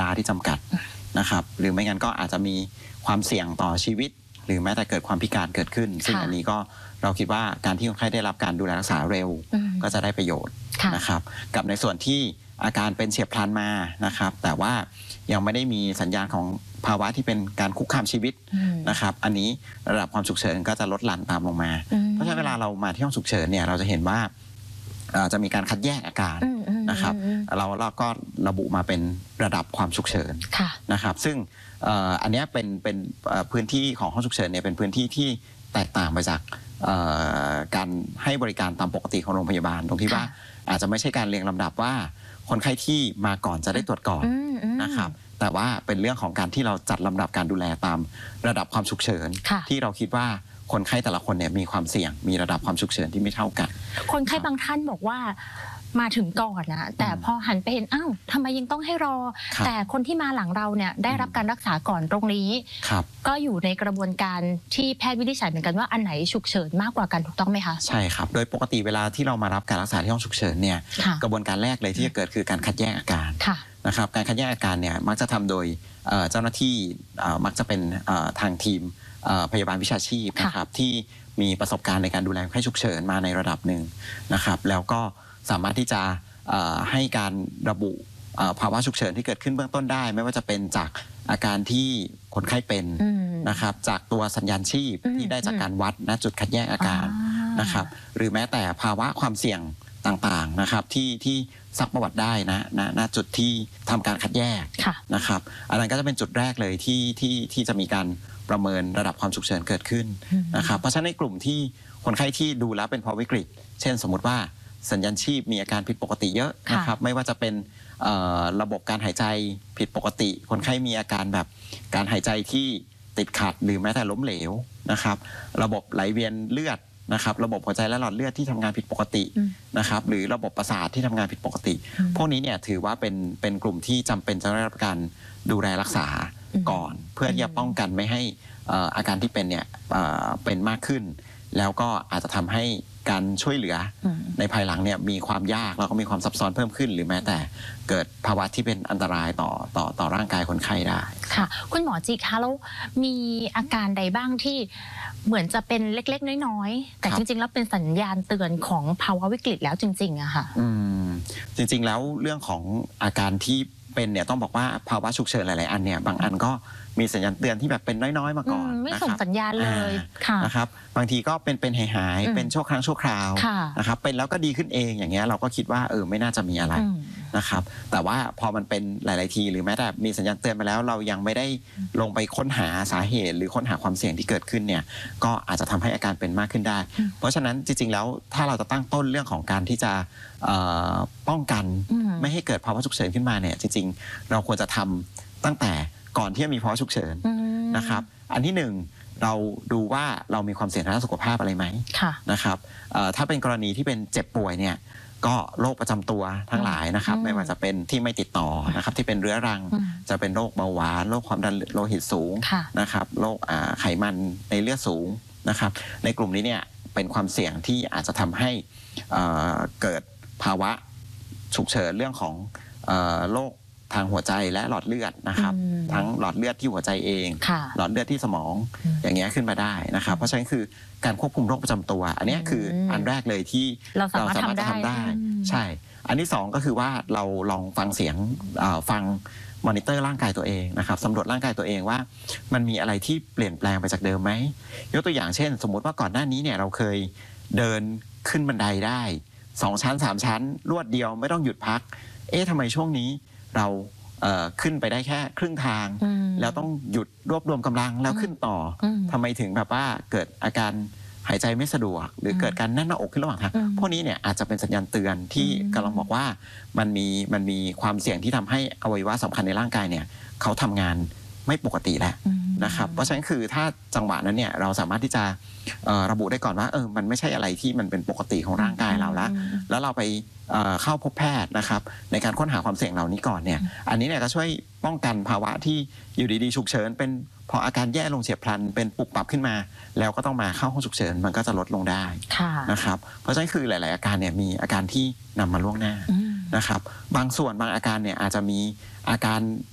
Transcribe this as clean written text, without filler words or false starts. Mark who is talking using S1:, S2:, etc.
S1: าที่จำกัดนะครับหรือไม่งั้นก็อาจจะมีความเสี่ยงต่อชีวิตหรือแม้แต่เกิดความพิการเกิดขึ้นซึ่งอันนี้ก็เราคิดว่าการที่คนไข้ได้รับการดูแลรักษาเร็วก็จะได้ประโยชน์นะครับกับในส่วนที่อาการเป็นเฉียบพลันมานะครับแต่ว่ายังไม่ได้มีสัญญาณของภาวะที่เป็นการคุกคามชีวิตนะครับอันนี้ระดับความฉุกเฉินก็จะลดหลั่นตามลงมาเพราะฉะนั้นเวลาเรามาที่ห้องฉุกเฉินเนี่ยเราจะเห็นว่าจะมีการคัดแยกอาการนะครับเราก็ระบุมาเป็นระดับความฉุกเฉินนะครับซึ่งอันนี้เป็นพื้นที่ของห้องฉุกเฉินเนี่ยเป็นพื้นที่ที่แตกต่างไปจากการให้บริการตามปกติของโรงพยาบาลตรงที่ว่าอาจจะไม่ใช่การเรียงลำดับว่าคนไข้ที่มาก่อนจะได้ตรวจก่อนนะครับแต่ว่าเป็นเรื่องของการที่เราจัดลำดับการดูแลตามระดับความฉุกเฉินที่เราคิดว่าคนไข้แต่ละคนเนี่ยมีความเสี่ยงมีระดับความฉุกเฉินที่ไม่เท่ากัน
S2: คนไข้บางท่านบอกว่ามาถึงก่อนนะแต่พอหันไปเห็นอ้าวทำไมยังต้องให้รอแต่คนที่มาหลังเราเนี่ยได้รับการรักษาก่อนตรงนี้ก็อยู่ในกระบวนการที่แพทย์วินิจฉัยเหมือนกันว่าอันไหนฉุกเฉินมากกว่ากันถูกต้องไหมคะ
S1: ใช่ครับโดยปกติเวลาที่เรามารับการรักษาที่ห้องฉุกเฉินเนี่ยกระบวนการแรกเลยที่จะเกิดคือการคัดแยกอาการนะครับการคัดแยกอาการเนี่ยมักจะทำโดยเจ้าหน้าที่มักจะเป็นทางทีมพยาบาลวิชาชีพนะครับที่มีประสบการณ์ในการดูแลคนไข้ฉุกเฉินมาในระดับหนึ่งนะครับแล้วก็สามารถที่จะให้การระบุภาวะฉุกเฉินที่เกิดขึ้นเบื้องต้นได้ไม่ว่าจะเป็นจากอาการที่คนไข้เป็นนะครับจากตัวสัญญาณชีพที่ได้จากการวัดณจุดคัดแยกอาการนะครับหรือแม้แต่ภาวะความเสี่ยงต่างๆนะครับที่ซักประวัติได้ณจุดที่ทำการคัดแยกนะครับอันนั้นก็จะเป็นจุดแรกเลยที่จะมีการประเมินระดับความฉุกเฉินเกิดขึ้นนะครับเพราะฉะนั้นในกลุ่มที่คนไข้ที่ดูแล้วเป็นภาวะวิกฤตเช่นสมมติว่าสัญญาณชีพมีอาการผิดปกติเยอะนะครับไม่ว่าจะเป็นระบบการหายใจผิดปกติคนไข้มีอาการแบบการหายใจที่ติดขัดหรือแม้แต่ล้มเหลวนะครับระบบไหลเวียนเลือดนะครับระบบหัวใจและหลอดเลือดที่ทำงานผิดปกตินะครับหรือระบบประสาทที่ทำงานผิดปกติพวกนี้เนี่ยถือว่าเป็นกลุ่มที่จำเป็นจะได้รับการดูแลรักษาก่อนเพื่อที่จะป้องกันไม่ให้อาการที่เป็นเนี่ยเป็นมากขึ้นแล้วก็อาจจะทำให้การช่วยเหลือในภายหลังเนี่ยมีความยากแล้วก็มีความซับซ้อนเพิ่มขึ้นหรือแม้แต่เกิดภาวะที่เป็นอันตรายต่อร่างกายคนไข้ได้
S2: ค่ะคุณหมอจิคะแล้วมีอาการใดบ้างที่เหมือนจะเป็นเล็กๆน้อยๆแต่จริงๆแล้วเป็นสัญญาณเตือนของภาวะวิกฤตแล้วจริงๆอะค่ะ
S1: จริงๆแล้วเรื่องของอาการที่เป็นเนี่ยต้องบอกว่าภาวะฉุกเฉินหลายๆอันเนี่ยบางอันก็มีสัญญาณเตือนที่แบบเป็นน้อยๆมาก่อน
S2: ไม่ส่งสัญญาณเลย
S1: นะครับบางทีก็เป็นหายเป็นชั่วครั้งชั่วคราวนะครับเป็นแล้วก็ดีขึ้นเองอย่างเงี้ยเราก็คิดว่าไม่น่าจะมีอะไรนะครับแต่ว่าพอมันเป็นหลายๆทีหรือแม้แต่มีสัญญาณเตือนมาแล้วเรายังไม่ได้ลงไปค้นหาสาเหตุหรือค้นหาความเสี่ยงที่เกิดขึ้นเนี่ยก็อาจจะทำให้อาการเป็นมากขึ้นได้เพราะฉะนั้นจริงๆแล้วถ้าเราจะตั้งต้นเรื่องของการที่จะป้องกันไม่ให้เกิดภาวะฉุกเฉินขึ้นมาเนี่ยจริงๆเราควรจะทำตั้งแต่ก่อนที่จะมีภาวะฉุกเฉินนะครับอันที่หนึ่งเราดูว่าเรามีความเสี่ยงทางด้านสุขภาพอะไรไหมนะครับถ้าเป็นกรณีที่เป็นเจ็บป่วยเนี่ยก็โรคประจำตัวทั้งหลายนะครับไม่ว่าจะเป็นที่ไม่ติดต่อนะครับที่เป็นเรื้อรังจะเป็นโรคเบาหวานโรคความดันโลหิตสูงนะครับโรคไขมันในเลือดสูงนะครับในกลุ่มนี้เนี่ยเป็นความเสี่ยงที่อาจจะทำให้เกิดภาวะฉุกเฉินเรื่องของโรคทางหัวใจและหลอดเลือดนะครับทั้งหลอดเลือดที่หัวใจเองหลอดเลือดที่สมองอย่างเงี้ยขึ้นมาได้นะครับเพราะฉะนั้นคือการควบคุมโรคประจำตัวอันนี้คืออันแรกเลยที่เราสามารถจะทำได้ใช่อันที่สองก็คือว่าเราลองฟังเสียงฟังมอนิเตอร์ร่างกายตัวเองนะครับสำรวจร่างกายตัวเองว่ามันมีอะไรที่เปลี่ยนแปลงไปจากเดิมไหมยกตัวอย่างเช่นสมมุติว่าก่อนหน้านี้เนี่ยเราเคยเดินขึ้นบันไดได้2 ชั้น 3 ชั้นรวดเดียวไม่ต้องหยุดพักทำไมช่วงนี้เราขึ้นไปได้แค่ครึ่งทางแล้วต้องหยุดรวบรวมกำลังแล้วขึ้นต่อทำไมถึงแบบว่าเกิดอาการหายใจไม่สะดวกหรือเกิดการแน่นหน้าอกขึ้นระหว่างทางพวกนี้เนี่ยอาจจะเป็นสัญญาณเตือนที่กำลังบอกว่ามันมีความเสี่ยงที่ทำให้อวัยวะสำคัญในร่างกายเนี่ยเขาทำงานไม่ปกติแล้วนะครับเพราะฉะนั้นคือถ้าจังหวะนั้นเนี่ยเราสามารถที่จะระบุได้ก่อนว่ามันไม่ใช่อะไรที่มันเป็นปกติของร่างกายเราแล้วเราไปเข้าพบแพทย์นะครับในการค้นหาความเสี่ยงเหล่านี้ก่อนเนี่ยอันนี้เนี่ยก็ช่วยป้องกันภาวะที่อยู่ดีๆฉุกเฉินเป็นพออาการแย่ลงเฉียบพลันเป็นปุบปับขึ้นมาแล้วก็ต้องมาเข้าห้องฉุกเฉินมันก็จะลดลงได้นะครับเพราะฉะนั้นคือหลายๆอาการเนี่ยมีอาการที่นำมาล่วงหน้านะครับบางส่วนบางอาการเนี่ยอาจจะมีอาการ